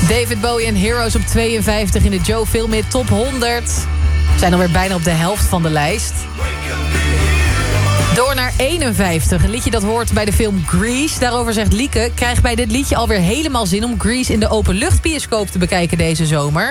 David Bowie en Heroes op 52 in de Joe Filmhit Top 100. We zijn alweer bijna op de helft van de lijst. Door naar 51, een liedje dat hoort bij de film Grease. Daarover zegt Lieke, krijg bij dit liedje alweer helemaal zin om Grease in de openluchtbioscoop te bekijken deze zomer.